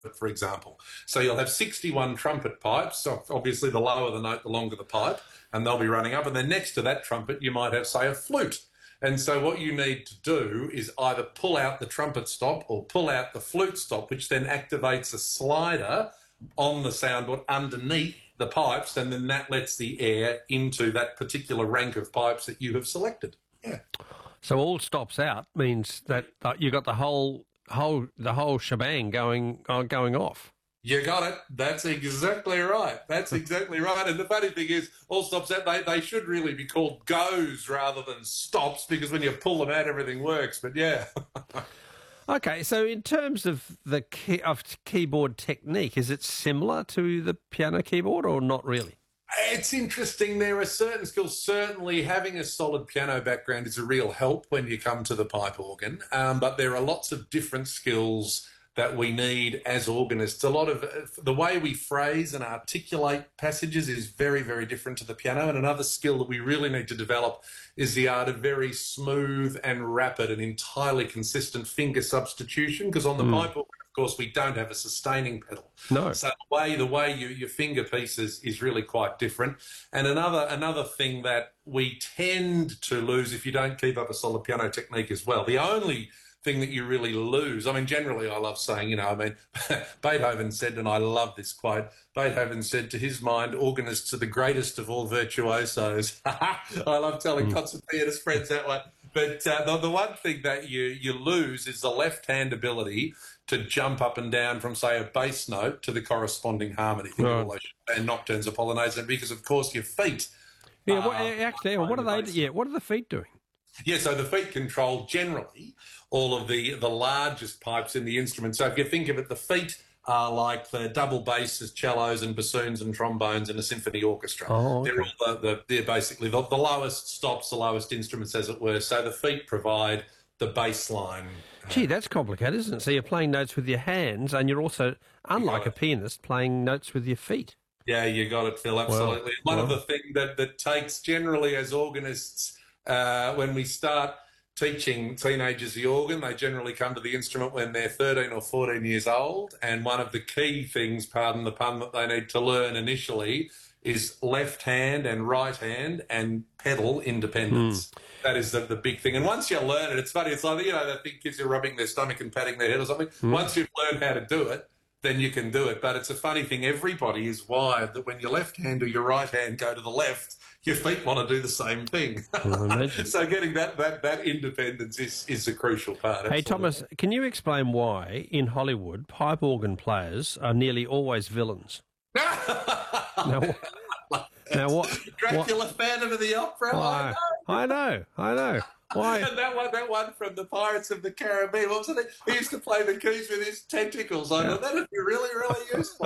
for example. So you'll have 61 trumpet pipes. So obviously, the lower the note, the longer the pipe, and they'll be running up. And then next to that trumpet, you might have, say, a flute. And so what you need to do is either pull out the trumpet stop or pull out the flute stop, which then activates a slider on the soundboard underneath the pipes, and then that lets the air into that particular rank of pipes that you have selected. Yeah. So all stops out means that you got the whole shebang going off. You got it. That's exactly right. That's exactly right. And the funny thing is, all stops out, they should really be called goes rather than stops, because when you pull them out, everything works. But yeah. Okay, so in terms of the keyboard technique, is it similar to the piano keyboard or not really? It's interesting. There are certain skills. Certainly, having a solid piano background is a real help when you come to the pipe organ. But there are lots of different skills that we need as organists. A lot of the way we phrase and articulate passages is very, very different to the piano. And another skill that we really need to develop is the art of very smooth and rapid and entirely consistent finger substitution, because on the pipe organ, of course, we don't have a sustaining pedal. No. So the way your finger piece is really quite different. And another thing that we tend to lose if you don't keep up a solid piano technique as well, the only thing that you really lose. I mean, generally I love saying, Beethoven said, and I love this quote, Beethoven said, to his mind, organists are the greatest of all virtuosos. I love telling concert pianist friends that one. But the one thing that you lose is the left-hand ability to jump up and down from, say, a bass note to the corresponding harmony. Think of all those and nocturnes, a polonaise, because, of course, your feet. Yeah, what are they? Yeah, what are the feet doing? Yeah, so the feet control generally all of the largest pipes in the instrument. So if you think of it, the feet are like the double basses, cellos and bassoons and trombones in a symphony orchestra. Oh, okay. They're all they're basically the lowest stops, the lowest instruments, as it were. So the feet provide the bass line. Gee, that's complicated, isn't it? So you're playing notes with your hands, and you're also, unlike a pianist, playing notes with your feet. Yeah, you got it, Phil, absolutely. One of the things that takes generally as organists, when we start teaching teenagers the organ, they generally come to the instrument when they're 13 or 14 years old, and one of the key things, pardon the pun, that they need to learn initially is left hand and right hand and pedal independence. That is the big thing. And once you learn it, it's funny, it's like, that thing kids are rubbing their stomach and patting their head or something. Once you've learned how to do it, then you can do it. But it's a funny thing, everybody is wired that when your left hand or your right hand go to the left, your feet want to do the same thing. So getting that independence is a crucial part. Hey, Thomas, can you explain why in Hollywood pipe organ players are nearly always villains? Now what? Dracula, Phantom of the Opera. I know. Why? And that one from the Pirates of the Caribbean. What was it? He used to play the keys with his tentacles. I thought that'd be really, really useful.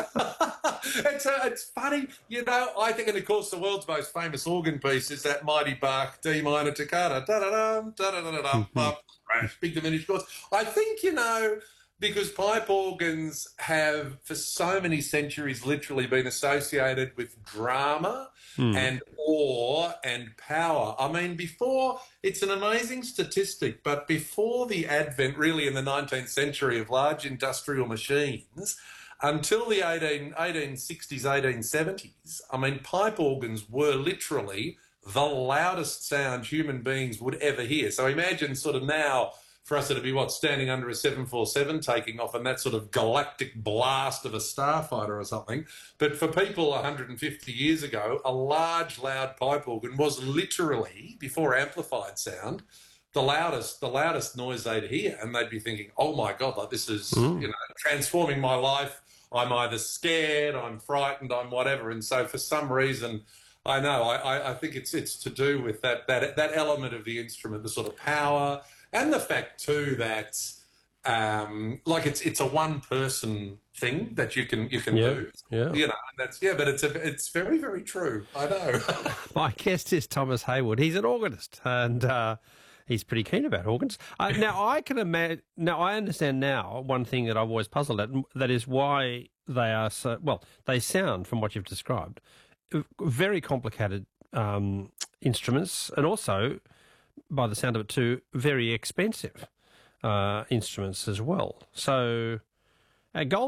It's funny, I think, and of course, the world's most famous organ piece is that mighty Bach D minor toccata. Da-da-dum, da-da-da-da-dum, crash, big diminished chords. I think, because pipe organs have, for so many centuries, literally been associated with drama and awe and power. I mean, it's an amazing statistic, but before the advent, really, in the 19th century of large industrial machines, until the 1860s, 1870s, I mean, pipe organs were literally the loudest sound human beings would ever hear. So imagine sort of now, for us, it'd be standing under a 747 taking off and that sort of galactic blast of a starfighter or something. But for people 150 years ago, a large, loud pipe organ was literally, before amplified sound, the loudest noise they'd hear. And they'd be thinking, oh my God, like this is, transforming my life. I'm either scared, I'm frightened, I'm whatever. And so for some reason, I think it's to do with that element of the instrument, the sort of power. And the fact too that, it's a one-person thing that you can do. Yeah. But it's very, very true. I know. My guest is Thomas Hayward. He's an organist, and he's pretty keen about organs. Now I understand now one thing that I've always puzzled at. That is why they are so well. They sound, from what you've described, very complicated instruments, and also, by the sound of it too, very expensive instruments as well. So, gold